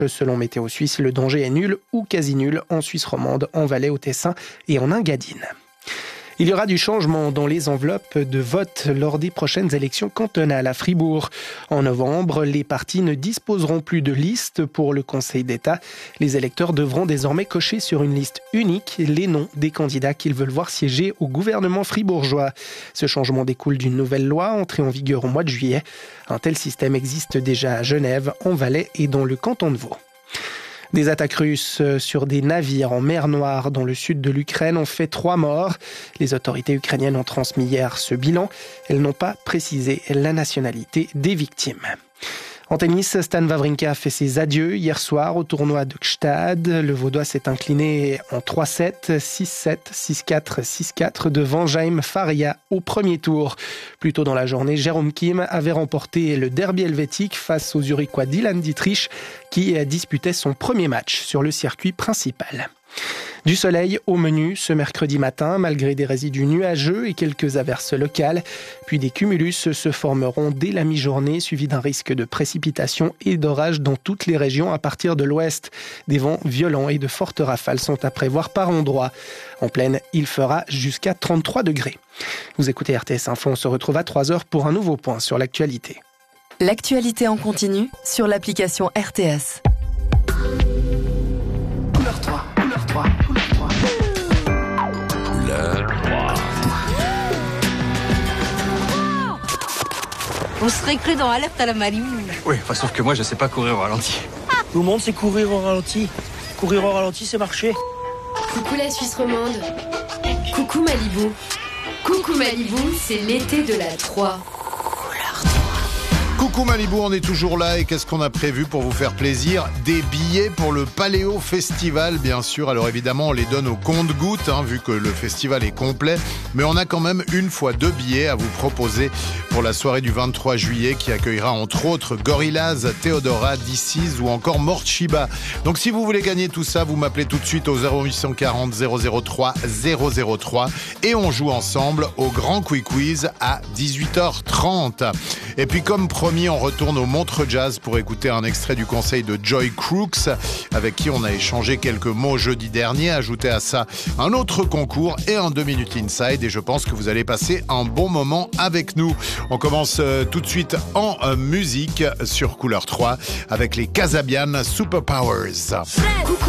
Selon Météo Suisse, le danger est nul ou quasi nul en Suisse romande, en Valais, au Tessin et en Engadine. Il y aura du changement dans les enveloppes de vote lors des prochaines élections cantonales à Fribourg. En novembre, les partis ne disposeront plus de liste pour le Conseil d'État. Les électeurs devront désormais cocher sur une liste unique les noms des candidats qu'ils veulent voir siéger au gouvernement fribourgeois. Ce changement découle d'une nouvelle loi entrée en vigueur au mois de juillet. Un tel système existe déjà à Genève, en Valais et dans le canton de Vaud. Des attaques russes sur des navires en mer Noire dans le sud de l'Ukraine ont fait 3 morts. Les autorités ukrainiennes ont transmis hier ce bilan. Elles n'ont pas précisé la nationalité des victimes. En tennis, Stan Wawrinka a fait ses adieux hier soir au tournoi de Gstaad. Le Vaudois s'est incliné en 3-7, 6-7, 6-4, 6-4 devant Jaime Faria au premier tour. Plus tôt dans la journée, Jérôme Kim avait remporté le derby helvétique face aux Zurichois Dylan Dietrich qui disputait son premier match sur le circuit principal. Du soleil au menu ce mercredi matin, malgré des résidus nuageux et quelques averses locales. Puis des cumulus se formeront dès la mi-journée, suivis d'un risque de précipitation et d'orage dans toutes les régions à partir de l'ouest. Des vents violents et de fortes rafales sont à prévoir par endroits. En plaine, il fera jusqu'à 33 degrés. Vous écoutez RTS Info, on se retrouve à 3h pour un nouveau point sur l'actualité. L'actualité en continu sur l'application RTS. Couleur 3. On serait cru dans Alerte à la Malibu. Oui, sauf que moi je sais pas courir au ralenti. Tout le monde sait courir au ralenti. Courir au ralenti, c'est marcher. Coucou la Suisse romande. Coucou Malibu. Coucou Malibu, c'est l'été de la 3. Coucou Malibu, on est toujours là et qu'est-ce qu'on a prévu pour vous faire plaisir? Des billets pour le Paléo Festival, bien sûr. Alors évidemment, on les donne au compte-gouttes, vu que le festival est complet. Mais on a quand même 1 fois 2 billets à vous proposer pour la soirée du 23 juillet qui accueillera entre autres Gorillaz, Theodora, DC's ou encore Mort Shiba. Donc si vous voulez gagner tout ça, vous m'appelez tout de suite au 0840 003 003 et on joue ensemble au Grand Quiz à 18h30. Et puis comme promis, on retourne au Montreux Jazz pour écouter un extrait du conseil de Joy Crooks, avec qui on a échangé quelques mots jeudi dernier. Ajoutez à ça un autre concours et un 2 minutes inside, et je pense que vous allez passer un bon moment avec nous. On commence tout de suite en musique sur Couleur 3 avec les Casabian Superpowers. Coucou